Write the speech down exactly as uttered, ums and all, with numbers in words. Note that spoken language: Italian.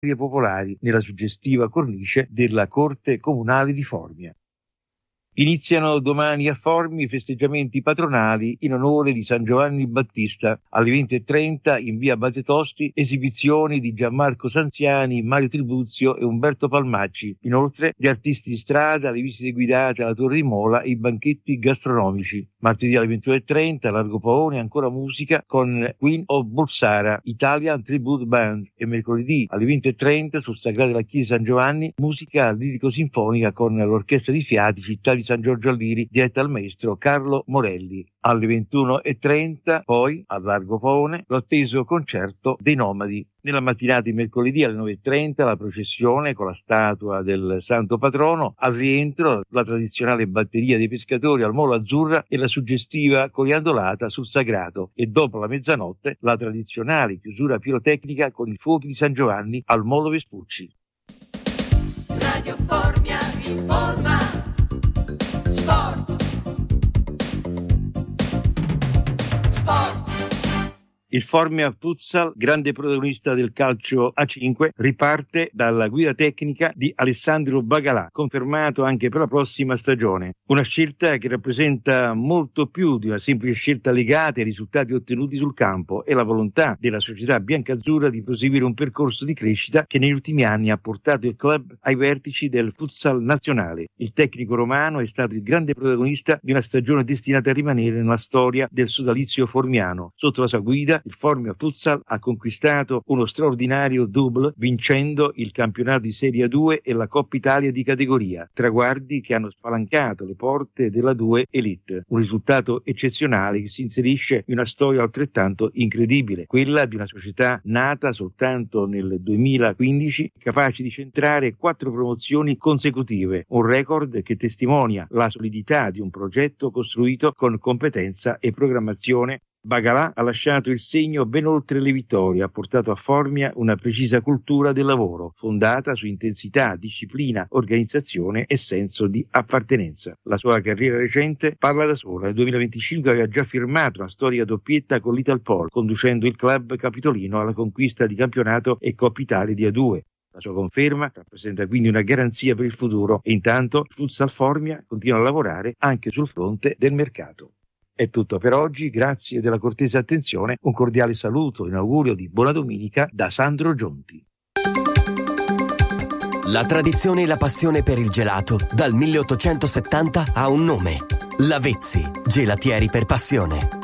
popolari nella suggestiva cornice della Corte Comunale di Formia. Iniziano domani a Formia i festeggiamenti patronali in onore di San Giovanni Battista. Alle venti e trenta in via Batetosti esibizioni di Gianmarco Sanziani, Mario Tribuzio e Umberto Palmacci. Inoltre gli artisti di strada, le visite guidate alla Torre di Mola e i banchetti gastronomici. Martedì alle ventuno e trenta Largo Paone ancora musica con Queen of Bolsara, Italian Tribute Band, e mercoledì alle venti e trenta sul Sagrato della Chiesa San Giovanni musica lirico-sinfonica con l'Orchestra di Fiati Città di San Giorgio Alliri diretta dal maestro Carlo Morelli. Alle ventuno e trenta poi a Largo Paone l'atteso concerto dei Nomadi. Nella mattinata di mercoledì alle nove e trenta la processione con la statua del santo patrono, al rientro la tradizionale batteria dei pescatori al Molo Azzurra e la suggestiva coriandolata sul Sagrato, e dopo la mezzanotte la tradizionale chiusura pirotecnica con i fuochi di San Giovanni al Molo Vespucci. Radio Formia informa. Sport. Sport. Il Formia Futsal, grande protagonista del calcio A cinque, riparte dalla guida tecnica di Alessandro Bagalà, confermato anche per la prossima stagione. Una scelta che rappresenta molto più di una semplice scelta legata ai risultati ottenuti sul campo e la volontà della società biancazzurra di proseguire un percorso di crescita che negli ultimi anni ha portato il club ai vertici del futsal nazionale. Il tecnico romano è stato il grande protagonista di una stagione destinata a rimanere nella storia del sodalizio formiano. Sotto la sua guida il Formia Futsal ha conquistato uno straordinario double vincendo il campionato di Serie A due e la Coppa Italia di categoria, traguardi che hanno spalancato le porte della due Elite. Un risultato eccezionale che si inserisce in una storia altrettanto incredibile, quella di una società nata soltanto nel duemilaquindici, capace di centrare quattro promozioni consecutive, un record che testimonia la solidità di un progetto costruito con competenza e programmazione. Bagalà ha lasciato il segno ben oltre le vittorie, ha portato a Formia una precisa cultura del lavoro, fondata su intensità, disciplina, organizzazione e senso di appartenenza. La sua carriera recente parla da sola. Nel duemilaventicinque aveva già firmato una storica doppietta con l'Italpol, conducendo il club capitolino alla conquista di campionato e Coppa Italia di A due. La sua conferma rappresenta quindi una garanzia per il futuro e intanto il Futsal Formia continua a lavorare anche sul fronte del mercato. È tutto per oggi, grazie della cortese attenzione, un cordiale saluto in augurio di buona domenica da Sandro Gionti. La tradizione e la passione per il gelato dal milleottocentosettanta ha un nome: Lavezzi, gelatieri per passione.